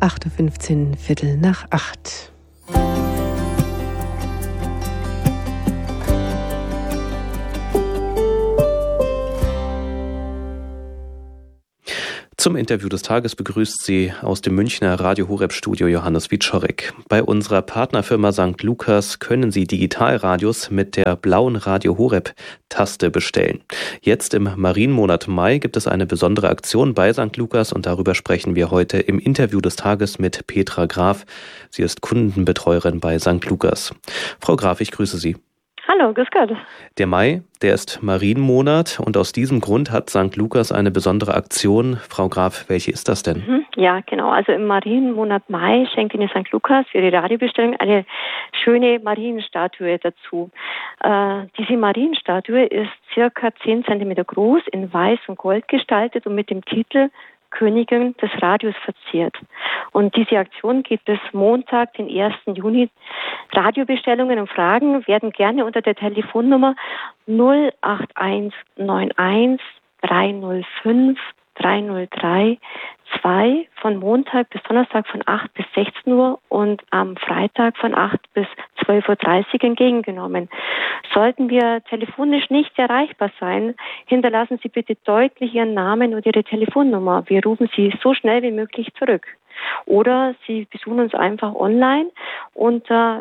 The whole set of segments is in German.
8:15 Uhr, Viertel nach 8. Zum Interview des Tages begrüßt Sie aus dem Münchner Radio Horeb Studio Johannes Wieczorek. Bei unserer Partnerfirma St. Lukas können Sie Digitalradios mit der blauen Radio Horeb Taste bestellen. Jetzt im Marienmonat Mai gibt es eine besondere Aktion bei St. Lukas und darüber sprechen wir heute im Interview des Tages mit Petra Graf. Sie ist Kundenbetreuerin bei St. Lukas. Frau Graf, ich grüße Sie. Hallo, grüß Gott. Der Mai, der ist Marienmonat und aus diesem Grund hat St. Lukas eine besondere Aktion. Frau Graf, welche ist das denn? Ja, genau. Also im Marienmonat Mai schenkt Ihnen St. Lukas für die Radiobestellung eine schöne Marienstatue dazu. Diese Marienstatue ist circa 10 Zentimeter groß, in Weiß und Gold gestaltet und mit dem Titel Königin des Radios verziert. Und diese Aktion geht bis Montag, den 1. Juni. Radiobestellungen und Fragen werden gerne unter der Telefonnummer 08191 305 303 2 von Montag bis Donnerstag von 8 bis 16 Uhr und am Freitag von 8 bis 12.30 Uhr entgegengenommen. Sollten wir telefonisch nicht erreichbar sein, hinterlassen Sie bitte deutlich Ihren Namen und Ihre Telefonnummer. Wir rufen Sie so schnell wie möglich zurück. Oder Sie besuchen uns einfach online unter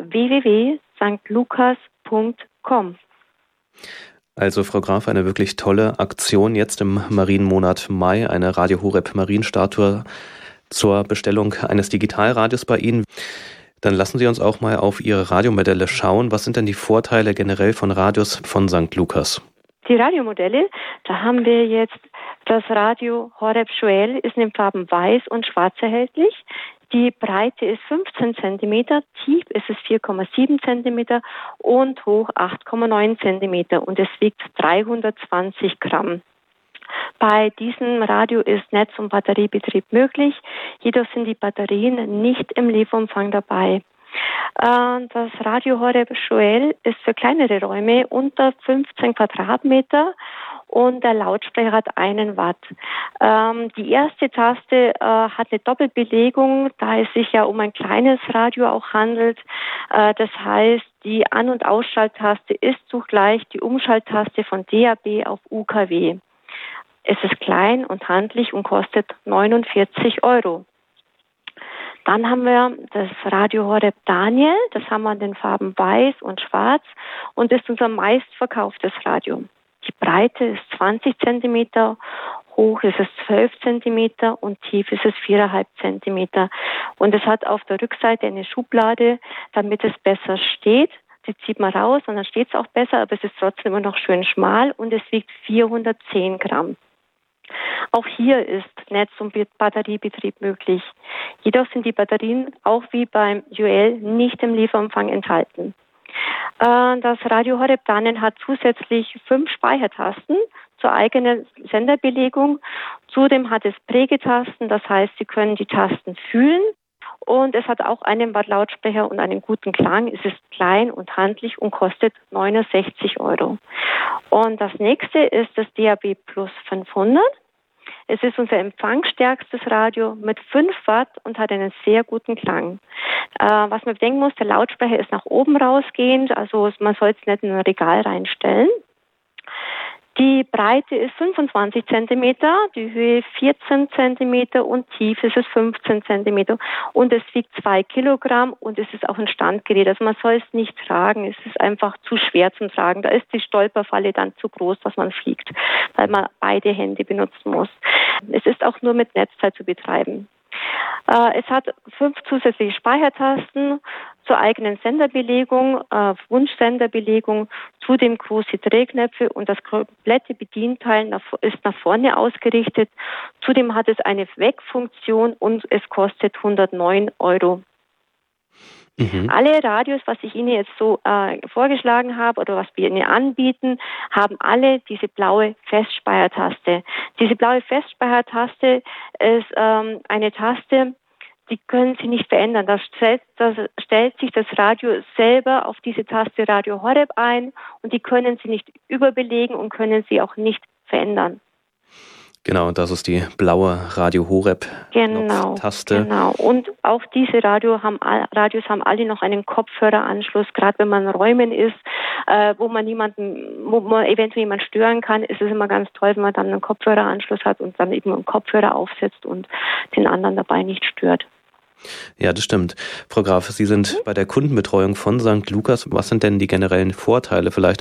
www.stlukas.com. Also Frau Graf, eine wirklich tolle Aktion jetzt im Marienmonat Mai, eine Radio Horeb Marienstatue zur Bestellung eines Digitalradios bei Ihnen. Dann lassen Sie uns auch mal auf Ihre Radiomodelle schauen. Was sind denn die Vorteile generell von Radios von St. Lukas? Die Radiomodelle, da haben wir jetzt das Radio Horeb Joel, ist in den Farben Weiß und Schwarz erhältlich. Die Breite ist 15 cm, tief ist es 4,7 cm und hoch 8,9 cm und es wiegt 320 Gramm. Bei diesem Radio ist Netz- und Batteriebetrieb möglich, jedoch sind die Batterien nicht im Lieferumfang dabei. Das Radio Horeb Joel ist für kleinere Räume unter 15 Quadratmeter und der Lautsprecher hat 1 Watt. Die erste Taste hat eine Doppelbelegung, da es sich ja um ein kleines Radio auch handelt. Das heißt, die An- und Ausschalttaste ist zugleich die Umschalttaste von DAB auf UKW. Es ist klein und handlich und kostet 49 €. Dann haben wir das Radio Horeb Daniel, das haben wir in den Farben Weiß und Schwarz und ist unser meistverkauftes Radio. Die Breite ist 20 cm, hoch ist es 12 cm und tief ist es 4,5 cm. Und es hat auf der Rückseite eine Schublade, damit es besser steht. Die zieht man raus und dann steht es auch besser, aber es ist trotzdem immer noch schön schmal und es wiegt 410 Gramm. Auch hier ist Netz- und Batteriebetrieb möglich. Jedoch sind die Batterien auch wie beim Joel nicht im Lieferumfang enthalten. Das Radio Horeb Daniel hat zusätzlich 5 Speichertasten zur eigenen Senderbelegung. Zudem hat es Prägetasten, das heißt, Sie können die Tasten fühlen. Und es hat auch einen Watt Lautsprecher und einen guten Klang. Es ist klein und handlich und kostet 69 €. Und das nächste ist das DAB Plus 500. Es ist unser empfangsstärkstes Radio mit 5 Watt und hat einen sehr guten Klang. Was man bedenken muss, der Lautsprecher ist nach oben rausgehend, also man soll es nicht in ein Regal reinstellen. Die Breite ist 25 cm, die Höhe 14 cm und tief ist es 15 cm. Und es wiegt 2 Kilogramm und es ist auch ein Standgerät. Also man soll es nicht tragen, es ist einfach zu schwer zum Tragen. Da ist die Stolperfalle dann zu groß, dass man fliegt, weil man beide Hände benutzen muss. Es ist auch nur mit Netzteil zu betreiben. Es hat 5 zusätzliche Speichertasten zur eigenen Senderbelegung, Wunschsenderbelegung, zudem große Drehknöpfe und das komplette Bedienteil ist nach vorne ausgerichtet. Zudem hat es eine Wegfunktion und es kostet 109 €. Alle Radios, was ich Ihnen jetzt so vorgeschlagen habe oder was wir Ihnen anbieten, haben alle diese blaue Festspeichertaste. Diese blaue Festspeichertaste ist eine Taste, die können Sie nicht verändern. Da stellt sich das Radio selber auf diese Taste Radio Horeb ein und die können Sie nicht überbelegen und können Sie auch nicht verändern. Genau, das ist die blaue Radio Horeb Taste. Genau. Und auch diese Radios haben alle noch einen Kopfhöreranschluss. Gerade wenn man in Räumen ist, wo man eventuell jemanden stören kann, ist es immer ganz toll, wenn man dann einen Kopfhöreranschluss hat und dann eben einen Kopfhörer aufsetzt und den anderen dabei nicht stört. Ja, das stimmt. Frau Graf, Sie sind bei der Kundenbetreuung von St. Lukas. Was sind denn die generellen Vorteile vielleicht